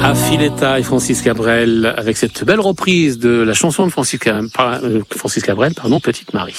Affiletta et Francis Cabrel avec cette belle reprise de la chanson de Francis Cabrel, Petite Marie.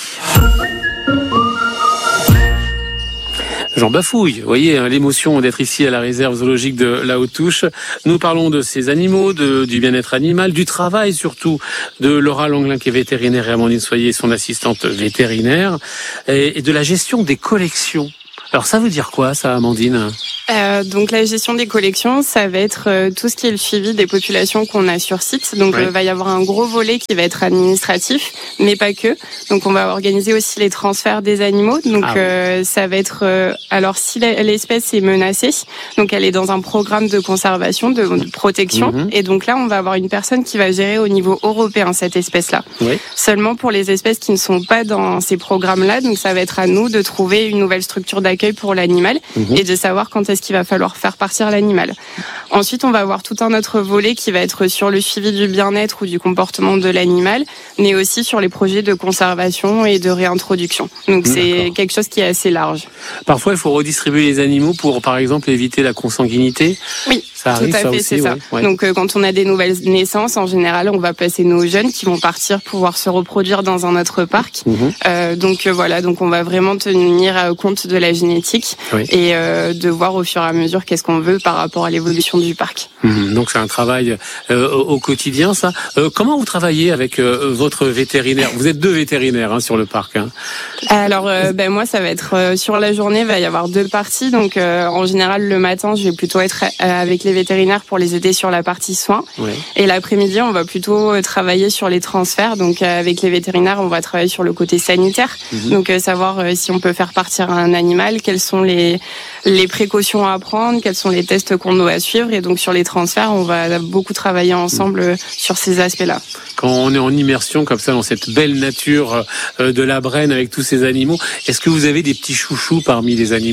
J'en bafouille, vous voyez, l'émotion d'être ici à la réserve zoologique de La Haute-Touche. Nous parlons de ces animaux, du bien-être animal, du travail surtout de Laura Langlin qui est vétérinaire et Amandine Soyer, son assistante vétérinaire, et de la gestion des collections. Alors ça veut dire quoi ça, Amandine ? Donc la gestion des collections, ça va être tout ce qui est le suivi des populations qu'on a sur site. Donc il va y avoir un gros volet qui va être administratif, mais pas que. Donc on va organiser aussi les transferts des animaux. Donc ça va être alors si l'espèce est menacée, donc elle est dans un programme de conservation, de protection, et donc là on va avoir une personne qui va gérer au niveau européen cette espèce-là. Oui. Seulement pour les espèces qui ne sont pas dans ces programmes-là, donc ça va être à nous de trouver une nouvelle structure d'accueil pour l'animal et de savoir quand est-ce qu'il va falloir faire partir l'animal. Ensuite, on va avoir tout un autre volet qui va être sur le suivi du bien-être ou du comportement de l'animal, mais aussi sur les projets de conservation et de réintroduction. Donc c'est quelque chose qui est assez large. Parfois, il faut redistribuer les animaux pour, par exemple, éviter la consanguinité. Oui. Ça arrive, tout à fait, aussi, c'est ça. Ouais. Donc, quand on a des nouvelles naissances, en général, on va passer nos jeunes qui vont partir pouvoir se reproduire dans un autre parc. Donc voilà, donc on va vraiment tenir compte de la génétique et de voir au fur et à mesure qu'est-ce qu'on veut par rapport à l'évolution du parc. Donc c'est un travail au quotidien, ça. Comment vous travaillez avec votre vétérinaire ? Vous êtes 2 vétérinaires sur le parc. Alors, moi, ça va être sur la journée, il va y avoir 2 parties. Donc, en général, le matin, je vais plutôt être avec les vétérinaires pour les aider sur la partie soins. Et l'après-midi, on va plutôt travailler sur les transferts. Donc, avec les vétérinaires, on va travailler sur le côté sanitaire. Donc, savoir si on peut faire partir un animal, quelles sont les précautions à prendre, quels sont les tests qu'on doit suivre. Et donc, sur les transferts, on va beaucoup travailler ensemble sur ces aspects-là. Quand on est en immersion comme ça dans cette belle nature de la Brenne avec tous ces animaux, est-ce que vous avez des petits chouchous parmi les animaux ?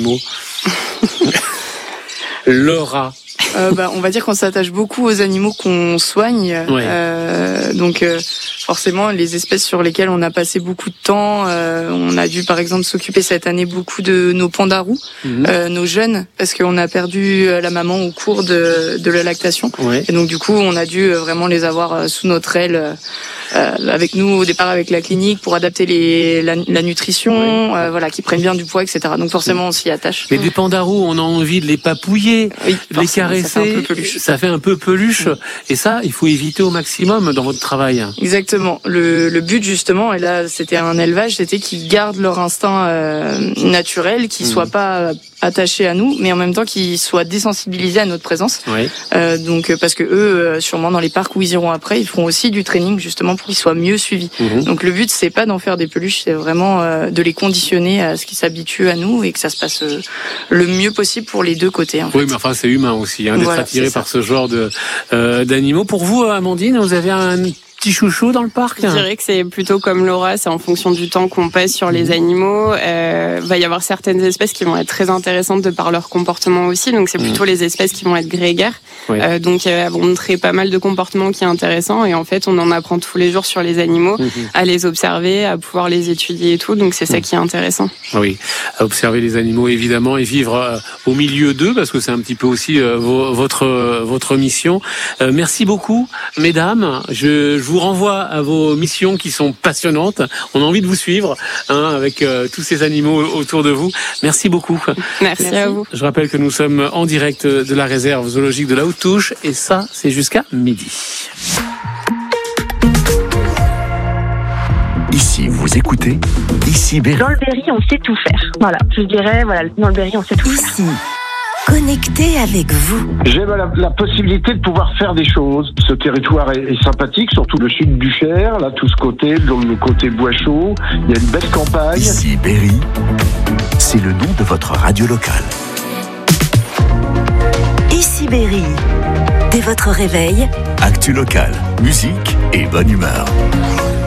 Laura. On va dire qu'on s'attache beaucoup aux animaux qu'on soigne. Donc forcément, les espèces sur lesquelles on a passé beaucoup de temps, on a dû par exemple s'occuper cette année beaucoup de nos pandarous, nos jeunes, parce qu'on a perdu la maman au cours de la lactation. Et donc du coup, on a dû vraiment les avoir sous notre aile. Avec nous au départ avec la clinique pour adapter la nutrition, qu'ils prennent bien du poids, etc. Donc forcément on s'y attache. Mais des pandarous, on a envie de les papouiller, de les caresser, ça fait un peu peluche. Et ça, il faut éviter au maximum dans votre travail. Exactement. Le but justement, et là c'était un élevage, c'était qu'ils gardent leur instinct naturel, qu'ils soient pas attachés à nous, mais en même temps qu'ils soient désensibilisés à notre présence. Donc parce que eux, sûrement dans les parcs où ils iront après, ils feront aussi du training justement pour qu'ils soient mieux suivis. Donc le but, c'est pas d'en faire des peluches, c'est vraiment de les conditionner à ce qu'ils s'habituent à nous et que ça se passe le mieux possible pour les 2 côtés. En fait. Oui, mais enfin c'est humain aussi d'être attiré par ce genre d'animaux. Pour vous, Amandine, vous avez un petit chouchou dans le parc ? Je dirais que c'est plutôt comme Laura, c'est en fonction du temps qu'on passe sur les animaux. Va y avoir certaines espèces qui vont être très intéressantes de par leur comportement aussi, donc c'est plutôt les espèces qui vont être grégaires. Donc elles vont montrer pas mal de comportements qui est intéressant et en fait on en apprend tous les jours sur les animaux, à les observer, à pouvoir les étudier et tout, donc c'est ça qui est intéressant. Oui, à observer les animaux évidemment et vivre au milieu d'eux parce que c'est un petit peu aussi votre mission. Merci beaucoup mesdames, je vous renvoie à vos missions qui sont passionnantes. On a envie de vous suivre avec tous ces animaux autour de vous. Merci beaucoup. Merci à vous. Je rappelle que nous sommes en direct de la réserve zoologique de La Haute-Touche et ça, c'est jusqu'à midi. Ici, vous écoutez Ici Berry. Dans le Berry, on sait tout faire. Voilà, je dirais, dans le Berry, on sait tout faire. Ici. Connecté avec vous. J'aime la possibilité de pouvoir faire des choses. Ce territoire est sympathique, surtout le sud du Cher, là, tout ce côté, le côté bois chaud. Il y a une belle campagne. Ici Berry, c'est le nom de votre radio locale. Ici Berry, dès votre réveil, actu locale, musique et bonne humeur.